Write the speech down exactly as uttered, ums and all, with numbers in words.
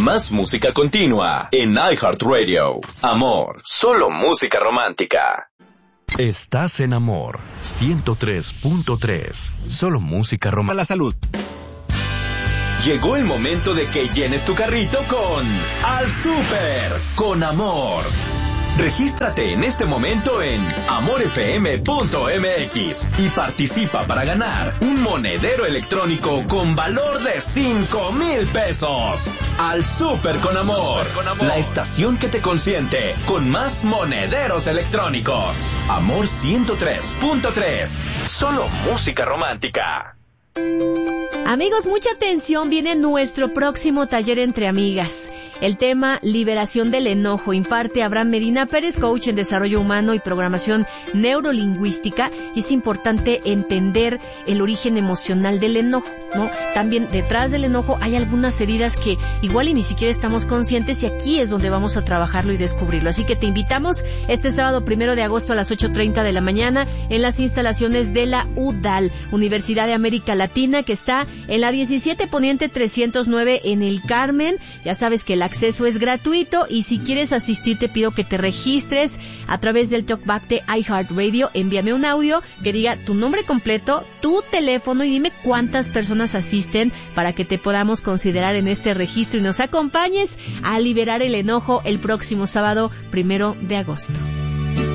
Más música continua en iHeartRadio. Amor, solo música romántica. Estás en Amor ciento tres punto tres. Solo música romántica. Para la salud. Llegó el momento de que llenes tu carrito con Al Súper con Amor. Regístrate en este momento en amor f m punto m x y participa para ganar un monedero electrónico con valor de cinco mil pesos. Al Súper con Amor, la estación que te consiente con más monederos electrónicos. Amor ciento tres punto tres, solo música romántica. Amigos, mucha atención, viene nuestro próximo taller entre amigas. El tema, liberación del enojo, imparte Abraham Medina Pérez, coach en desarrollo humano y programación neurolingüística. Y es importante entender el origen emocional del enojo, ¿no? También detrás del enojo hay algunas heridas que igual y ni siquiera estamos conscientes, y aquí es donde vamos a trabajarlo y descubrirlo. Así que te invitamos este sábado primero de agosto a las ocho treinta de la mañana en las instalaciones de la U D A L, Universidad de América Latina, que está en la diecisiete Poniente trescientos nueve en El Carmen. Ya sabes que el acceso es gratuito, y si quieres asistir te pido que te registres a través del talkback de iHeartRadio. Envíame un audio que diga tu nombre completo, tu teléfono y dime cuántas personas asisten para que te podamos considerar en este registro y nos acompañes a liberar el enojo el próximo sábado primero de agosto.